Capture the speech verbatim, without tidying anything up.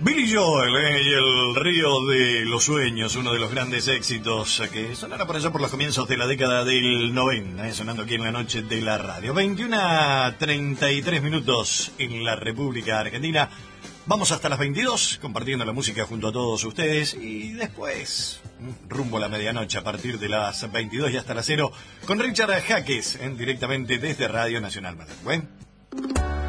Billy Joel eh, y el Río de los Sueños, uno de los grandes éxitos que sonará por allá por los comienzos de la década del noventa, eh, sonando aquí en la noche de la radio. veintiuno a treinta y tres minutos en la República Argentina. Vamos hasta las veintidós compartiendo la música junto a todos ustedes y después rumbo a la medianoche a partir de las veintidós y hasta las cero con Richard Jaques, eh, directamente desde Radio Nacional Madrid.